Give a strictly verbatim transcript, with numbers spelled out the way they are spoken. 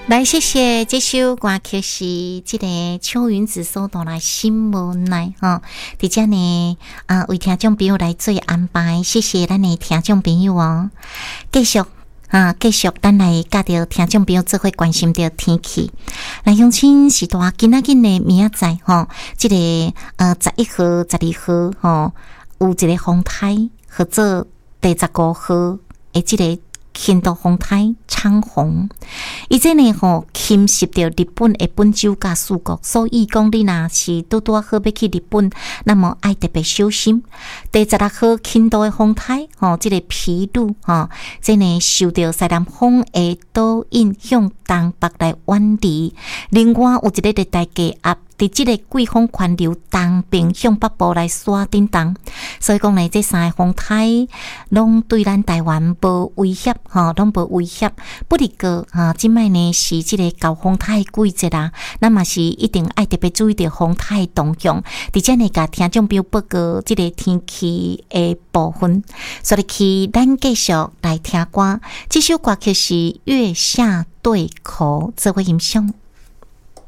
来，谢谢这首歌曲是这个秋云子所带来心无奈哈。伫遮呢啊，为听众朋友来做安排，谢谢咱的听众朋友哦。继续啊，继续咱来甲着听众朋友做伙关心着天气。来，乡亲是大今仔日的明仔载吼，这个呃十一号、十二号吼，有一个风台，或者第十五号的这个轻度风台昌洪，伊这呢吼侵袭到日本的本州甲四国，所以讲你若是拄拄好要去日本，那么爱特别小心。第十六号轻度的风台吼，这个披露吼，这呢受到西南风的导引向东北来远离。另外有一个热带低压。伫即个季风环流东边向北部来刷叮当，所以讲呢，这三个风台拢对咱台湾无威胁，吼，拢无威胁。不离个哈，即摆呢是即个高风台季节啦，那么是一定爱特别注意着风台动向。伫遮呢，甲听众朋友报告即个天气的部分，所以去咱继续来听歌。这首歌曲是《月下对口》，做伙欣赏。